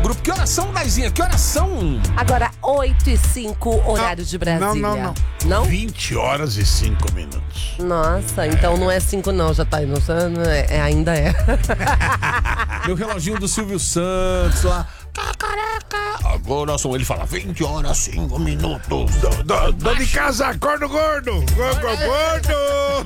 grupo. Que horas são, Daizinha? Que horas são? Agora, 8h05, horário de Brasília. Não. 20h05. Nossa, então não é 5 não, já tá aí no... ainda é. Meu reloginho do Silvio Santos lá. Caraca. Agora ele fala 20h05. Dona de casa, acorda o gordo. Gordo.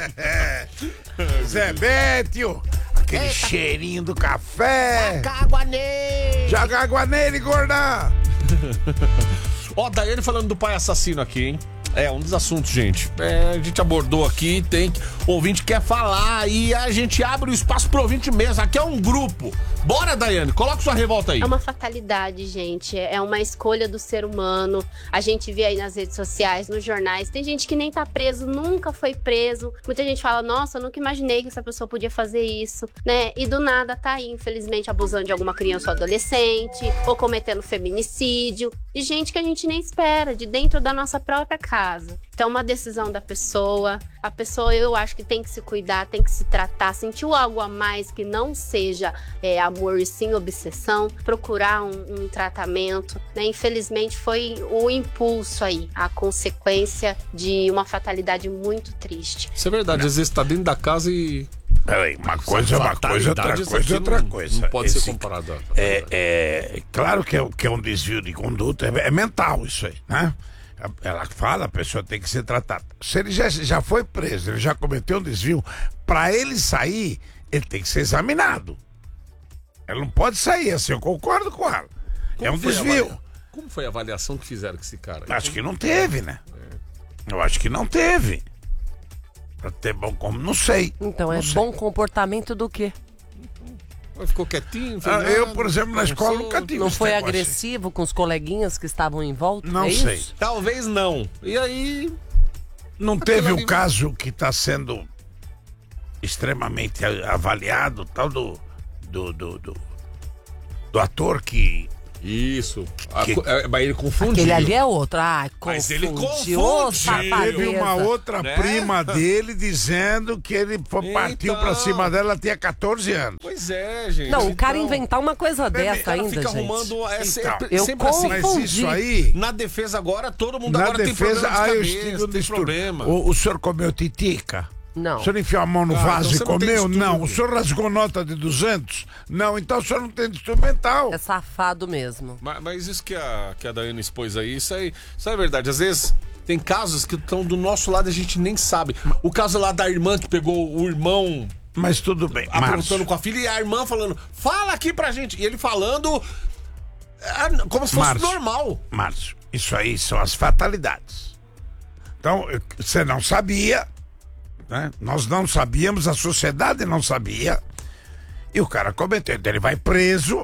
Zé Bétio. Aquele cheirinho do café. Joga água nele, gorda. Ó, Daiane falando do pai assassino aqui, hein? É um dos assuntos, gente. A gente abordou aqui, o ouvinte quer falar e a gente abre o espaço pro ouvinte mesmo. Aqui é um grupo. Bora, Daiane, coloca sua revolta aí. É uma fatalidade, gente. É uma escolha do ser humano. A gente vê aí nas redes sociais, nos jornais. Tem gente que nem tá preso, nunca foi preso. Muita gente fala, nossa, eu nunca imaginei que essa pessoa podia fazer isso, né? E do nada tá aí, infelizmente, abusando de alguma criança ou adolescente, ou cometendo feminicídio. De gente que a gente nem espera, de dentro da nossa própria casa. Então, uma decisão da pessoa. A pessoa, eu acho que tem que se cuidar, tem que se tratar. Sentiu algo a mais que não seja amor e sim obsessão, procurar um tratamento, né? Infelizmente, foi o impulso aí, a consequência de uma fatalidade muito triste. Isso é verdade, às vezes tá dentro da casa e... Uma coisa é uma coisa, outra coisa. Não pode ser comparado. Claro que é um desvio de conduta, é mental isso aí, né? Ela fala, a pessoa tem que ser tratada. Se ele já foi preso, ele já cometeu um desvio, para ele sair, ele tem que ser examinado. Ele não pode sair assim, eu concordo com ela. É um desvio. Como foi a avaliação que fizeram com esse cara? Acho que não teve, né? Eu acho que não teve. Pra ter bom como, não sei. Então, bom comportamento do quê? Ficou quietinho? Eu, por exemplo, na escola nunca tive. Não foi agressivo com os coleguinhas que estavam em volta? Não sei. Isso? Talvez não. E aí... Não teve o caso que está sendo extremamente avaliado, tal do ator que... Isso. Mas ele confundiu. Aquele ali é outro. Mas ele confundiu. Teve uma outra prima dele dizendo que ele partiu pra cima dela, tinha 14 anos. Pois é, gente. Não, o cara inventar uma coisa dessa ainda, fica gente. arrumando... Eu sempre assim. Mas isso aí... Na defesa agora, todo mundo Na agora defesa, tem problema de eu cabeça, estive um tem distúrbio. problema. O senhor comeu titica? Não. O senhor enfiou a mão no vaso então e você não tem comeu? distúrbio. Não. O senhor rasgou nota de 200? Não. Então o senhor não tem distúrbio mental. É safado mesmo. Mas isso que a Daiane expôs aí, isso é verdade. Às vezes tem casos que estão do nosso lado e a gente nem sabe. O caso lá da irmã que pegou o irmão... Mas tudo bem, aprontando com a filha e a irmã falando, fala aqui pra gente. E ele falando como se fosse normal. Márcio, isso aí são as fatalidades. Então, você não sabia... né? Nós não sabíamos, a sociedade não sabia, e o cara cometeu, então ele vai preso,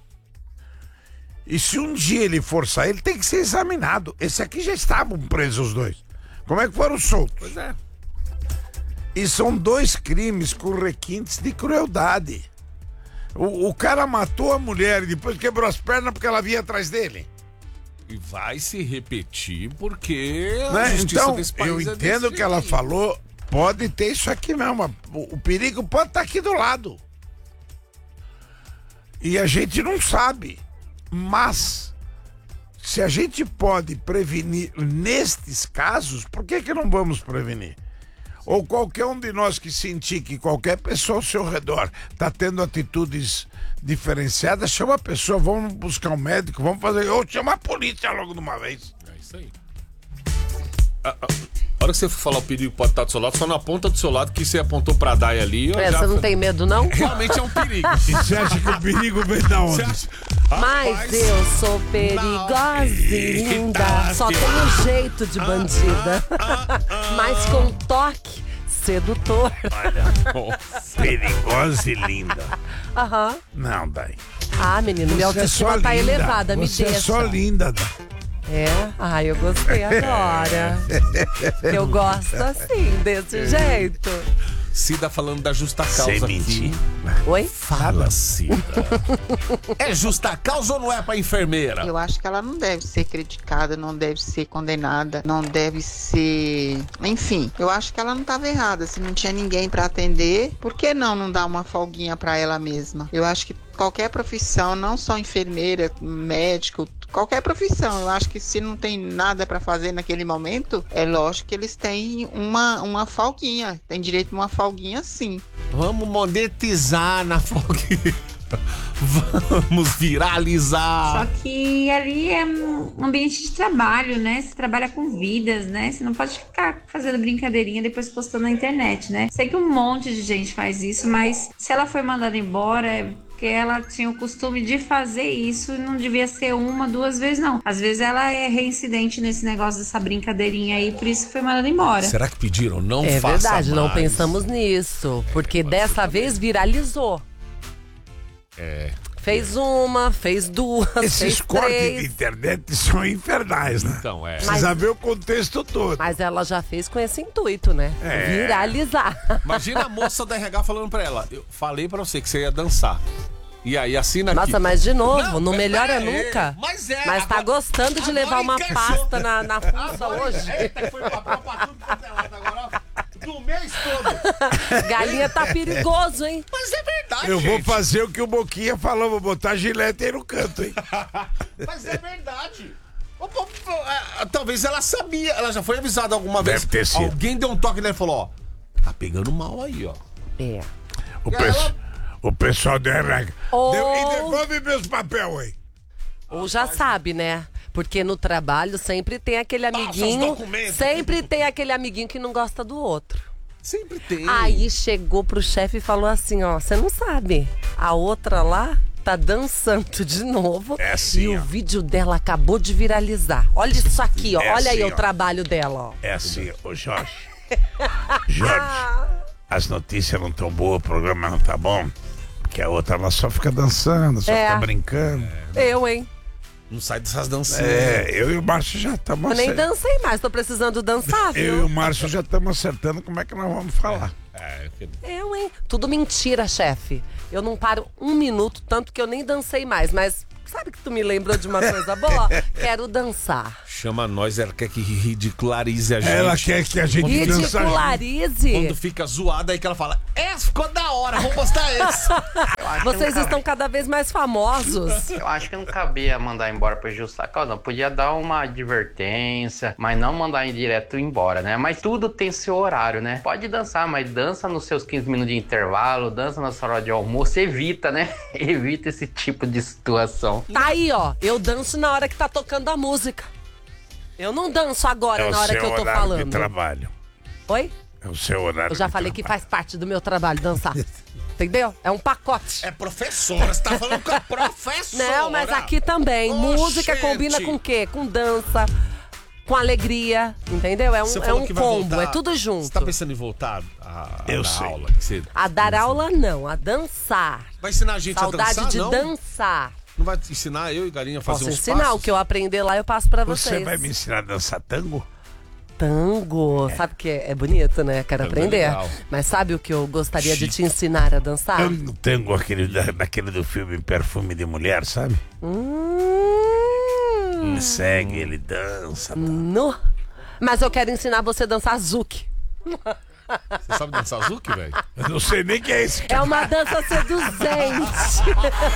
e se um dia ele for sair, ele tem que ser examinado. Esse aqui já estavam presos os dois, como é que foram soltos? Pois é. E são 2 crimes com requintes de crueldade. O cara matou a mulher e depois quebrou as pernas porque ela vinha atrás dele. E vai se repetir porque a justiça então, desse país eu entendo o que ela falou. Pode ter isso aqui mesmo. O perigo pode estar aqui do lado. E a gente não sabe. Mas, se a gente pode prevenir nestes casos, por que não vamos prevenir? Ou qualquer um de nós que sentir que qualquer pessoa ao seu redor está tendo atitudes diferenciadas, chama a pessoa, vamos buscar um médico, vamos fazer. Ou chama a polícia logo de uma vez. É isso aí. A hora que você for falar o perigo pode estar do seu lado, só na ponta do seu lado que você apontou pra Dai ali. Você não tem medo, não? Realmente é um perigo. E você acha que o perigo vem da onde? Mas eu sou perigosa e linda. Só tem um jeito de bandida. Mas com toque sedutor. Olha, perigosa e linda. Aham. Não, Dai. Menino, minha autoestima tá elevada, me deixa. Você é só linda, Dai. Eu gostei agora. Eu gosto assim, desse jeito. Cida falando da justa causa Sem aqui. mentir. Oi? Fala, Cida. É justa causa ou não é pra enfermeira? Eu acho que ela não deve ser criticada, não deve ser condenada, não deve ser... Enfim, eu acho que ela não estava errada. Se não tinha ninguém para atender, por que não dar uma folguinha para ela mesma? Eu acho que qualquer profissão, não só enfermeira, médico, qualquer profissão, eu acho que se não tem nada para fazer naquele momento, é lógico que eles têm uma folguinha. Tem direito a uma folguinha, sim. Vamos monetizar na folguinha. Vamos viralizar. Só que ali é um ambiente de trabalho, né? Você trabalha com vidas, né? Você não pode ficar fazendo brincadeirinha depois postando na internet, né? Sei que um monte de gente faz isso, mas se ela foi mandada embora, é porque ela tinha o costume de fazer isso e não devia ser uma, duas vezes, não. Às vezes ela é reincidente nesse negócio dessa brincadeirinha aí, por isso que foi mandada embora. Será que pediram? Não É faça verdade, mais. não pensamos nisso. Porque dessa vez viralizou. É. Fez uma, fez duas, Esses fez cortes de três. internet são infernais, né? Então, é. Precisa ver o contexto todo. Mas ela já fez com esse intuito, né? Viralizar. Imagina a moça da RH falando pra ela: eu falei pra você que você ia dançar. E aí, assina aqui. Nossa, mas de novo, não pera melhora aí. nunca. Mas Mas tá gostando de levar uma pasta na fuça hoje? Eita, foi papel pra tudo quanto é lado agora, ó. Do mês todo. Galinha tá perigoso, hein? Mas é verdade, Eu vou gente. fazer o que o Boquinha falou, vou botar a gilete aí no canto, hein? Mas é verdade. Talvez ela sabia, ela já foi avisada alguma vez. Deve ter sido. Alguém deu um toque nela e falou: ó, tá pegando mal aí, ó. É. O pessoal da RH. Ou- E devolve meus papéis aí. Ou já sabe, né? Porque no trabalho sempre tem aquele Passa os amiguinho. documentos. Sempre tem aquele amiguinho que não gosta do outro. Sempre tem. Aí chegou pro chefe e falou assim, ó, você não sabe, a outra lá tá dançando de novo. É assim, e ó. o vídeo dela acabou de viralizar. Olha isso aqui, ó. É Olha aí assim, o ó. trabalho dela, ó. É assim, ô Jorge. Jorge, as notícias não tão boas, o programa não tá bom. Porque a outra, ela só fica dançando, só É. fica brincando. Eu, hein? Não sai dessas dancinhas. É, eu e o Márcio já estamos Eu nem acertando. dancei mais, tô precisando dançar, Eu e viu? o Márcio já estamos acertando como é que nós vamos falar. Eu, hein? Tudo mentira, chefe. Eu não paro um minuto, tanto que eu nem dancei mais, mas sabe que tu me lembrou de uma coisa boa? Quero dançar. Chama nós, ela quer que ridicularize a gente. Ela quer que a gente dança. Ridicularize. Quando fica zoada, aí que ela fala: ficou da hora, vamos postar esse. Vocês estão cada vez mais famosos. Eu acho que não cabia mandar embora por justa causa, não. Podia dar uma advertência, mas não mandar direto embora, né? Mas tudo tem seu horário, né? Pode dançar, mas dança nos seus 15 minutos de intervalo, dança na sua hora de almoço, evita, né? Evita esse tipo de situação. Tá aí, ó. Eu danço na hora que tá tocando a música. Eu não danço agora na hora que eu tô de falando. trabalho. Oi? É o seu horário Eu já de falei que trabalho. faz parte do meu trabalho dançar. Entendeu? É um pacote. É professora, você tá falando com a professora. Não, mas aqui também. Música Oxente. combina com o quê? Com dança, com alegria. Entendeu? É Você um falou que vai combo, voltar. é tudo Você junto. tá pensando em voltar a Eu dar sei. aula? Que você A dar aula não, a dançar. vai ensinar a gente Saudade a dançar, de não? dançar. Não vai ensinar eu e Galinha a fazer Posso uns ensinar, passos? o que eu aprender lá eu passo pra Você vocês. vai me ensinar a dançar tango? Tango, sabe que é bonito, né? Quero Tango é aprender. legal. Mas sabe o que eu gostaria de te ensinar a dançar? Tango, aquele daquele do filme Perfume de Mulher, sabe? Ele segue, ele dança. No. Mas eu quero ensinar você a dançar zouk. Você sabe dançar Zuki, velho? Eu não sei nem quem é esse cara. É uma dança seduzente.